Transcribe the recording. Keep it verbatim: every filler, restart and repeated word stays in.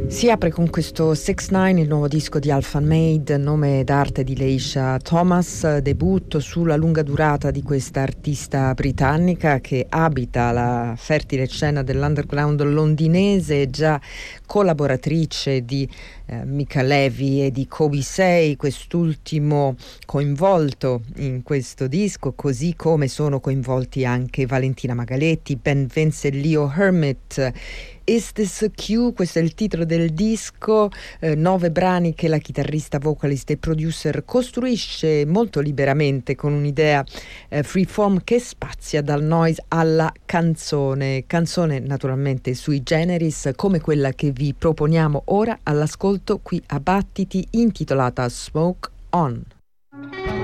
Si apre con questo six nine, il nuovo disco di Alpha Made, nome d'arte di Leisha Thomas, debutto sulla lunga durata di questa artista britannica che abita la fertile scena dell'underground londinese, già collaboratrice di eh, Mika Levy e di Kobe Say, quest'ultimo coinvolto in questo disco, così come sono coinvolti anche Valentina Magaletti, Ben Vince e Leo Hermit. Is This a Cue? Questo è il titolo del disco, eh, nove brani che la chitarrista, vocalist e producer costruisce molto liberamente con un'idea eh, freeform che spazia dal noise alla canzone, canzone naturalmente sui generis come quella che vi proponiamo ora all'ascolto qui a Battiti, intitolata Smoke On.